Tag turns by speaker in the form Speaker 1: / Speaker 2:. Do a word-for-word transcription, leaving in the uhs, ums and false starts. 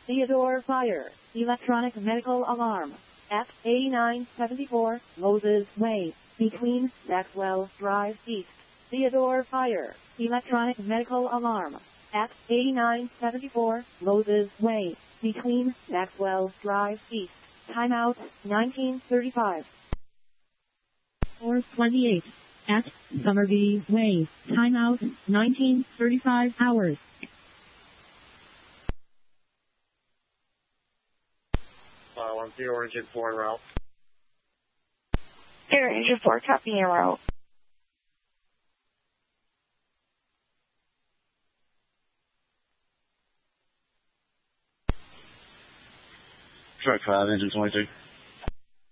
Speaker 1: Theodore Fire, electronic medical alarm, at eighty-nine seventy-four Moses Way, between Maxwell Drive East. Theodore Fire, electronic medical alarm, at eighty-nine seventy-four Moses Way, between Maxwell Drive East. Timeout, nineteen thirty-five. four twenty-eight, at Somerville Way. Timeout, nineteen thirty-five hours.
Speaker 2: Uh, one zero engine four route.
Speaker 3: Zero engine four, copy en route.
Speaker 2: Truck five, engine twenty-two.